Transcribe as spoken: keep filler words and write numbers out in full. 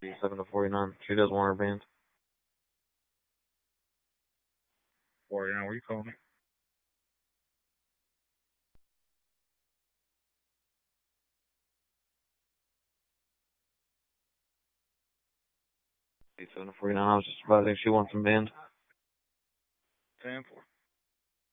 seven to forty-nine. She does want her band. forty-nine, where you calling me? seven to forty-nine. I was just advising if she wants some band. ten four.